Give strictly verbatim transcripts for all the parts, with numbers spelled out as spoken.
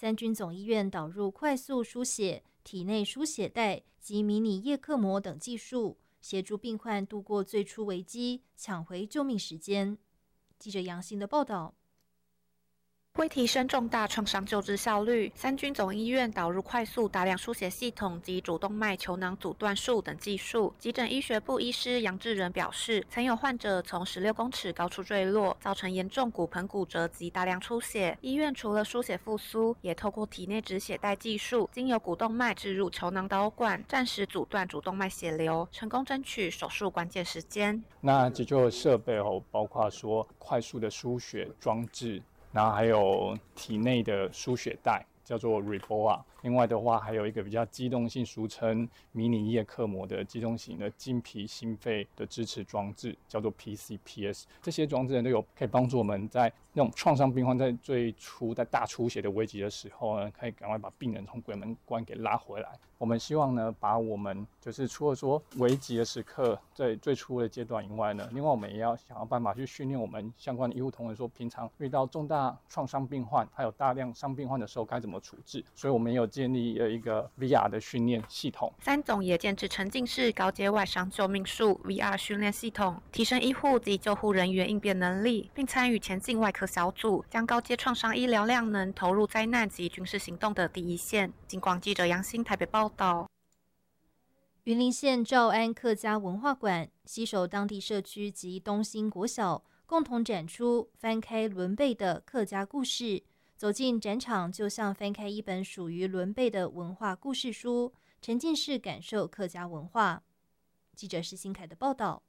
三军总医院导入快速输血、体内输血带及迷你叶克膜等技术，协助病患度过最初危机，抢回救命时间。记者杨欣的报道。 为提升重大创伤救治效率，三军总医院导入快速大量输血系统及主动脉球囊阻断术等技术。急诊医学部医师杨志仁表示，曾有患者从十六公尺高处坠落，造成严重骨盆骨折及大量出血。医院除了输血复苏，也透过体内止血带技术，经由股动脉置入球囊导管，暂时阻断主动脉血流，成功争取手术关键时间。 那急救设备哦，包括说快速的输血装置。然后还有体内的输血带，叫做 Reboa。另外的话，还有一个比较机动性，俗称迷你叶克膜的机动型的经皮心肺的支持装置，叫做 P C P S。这些装置都有可以帮助我们在那种创伤病患在最初在大出血的危急的时候呢，可以赶快把病人从鬼门关给拉回来。我们希望呢，把我们就是除了说危急的时刻在最初的阶段以外呢，另外我们也要想要办法去训练我们相关的医护同仁，说平常遇到重大创伤病患还有大量伤病患的时候该怎么处置。所以我们有建立了一个 V R 的训练系统。 三总也建置沉浸式高阶外伤救命术 V R 训练系统，提升医护及救护人员应变能力，并参与前进外科小组，将高阶创伤医疗量能投入灾难及军事行动的第一线。警广记者杨欣台北报道。 云林县诏安客家文化馆携手当地社区及东兴国小，共同展出翻开轮背的客家故事。走进展场，就像翻开一本属于轮背的文化故事书，沉浸式感受客家文化。记者施新凯的报道。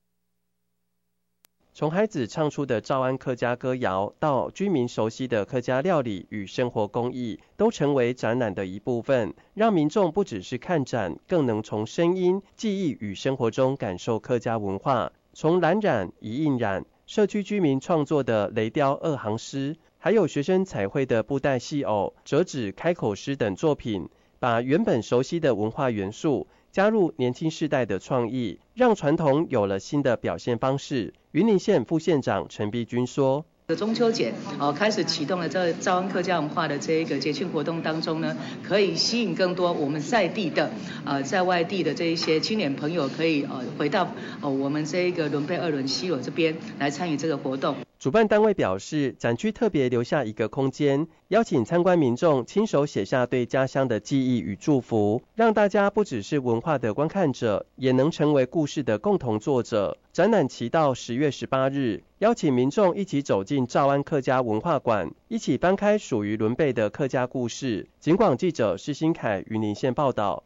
从孩子唱出的诏安客家歌谣，到居民熟悉的客家料理与生活工艺，都成为展览的一部分，让民众不只是看展，更能从声音、记忆与生活中感受客家文化。从蓝染、一印染，社区居民创作的雷雕二行诗，还有学生彩绘的布袋戏偶、折纸开口诗等作品，把原本熟悉的文化元素加入年轻世代的创意，让传统有了新的表现方式。云林县副县长陈碧君说， 中秋节哦开始启动了这诏安客家文化的这一个节庆活动当中呢，可以吸引更多我们在地的呃在外地的这一些青年朋友，可以呃回到呃我们这一个伦贝二仑西螺这边来参与这个活动。 主办单位表示，展区特别留下一个空间，邀请参观民众亲手写下对家乡的记忆与祝福，让大家不只是文化的观看者，也能成为故事的共同作者。展览期到十月十八日，邀请民众一起走进诏安客家文化馆，一起翻开属于伦贝的客家故事。警广记者施新凯云林县报道。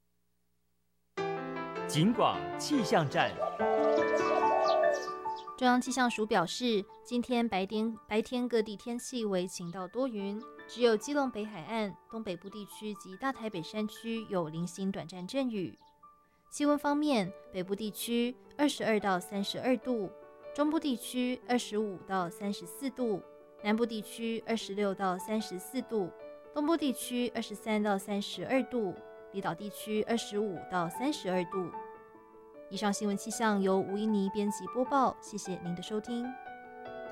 警广气象站。 中央气象署表示，今天白天白天各地天气为晴到多云，只有基隆北海岸、东北部地区及大台北山区有零星短暂阵雨。气温方面，北部地区二十二到三十二度，中部地区二十五到三十四度，南部地区二十六到三十四度，东部地区二十三到三十二度，离岛地区二十五到三十二度。以上新闻气象由吴依妮编辑播报，谢谢您的收听。